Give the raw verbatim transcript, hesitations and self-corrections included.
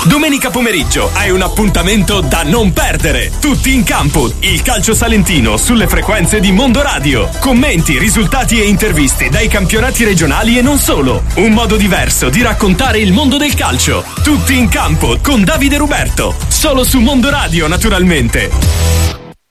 Domenica pomeriggio hai un appuntamento da non perdere. Tutti in campo, il calcio salentino sulle frequenze di Mondo Radio. Commenti, risultati e interviste dai campionati regionali e non solo. Un modo diverso di raccontare il mondo del calcio. Tutti in campo con Davide Ruberto. Solo su Mondo Radio, naturalmente.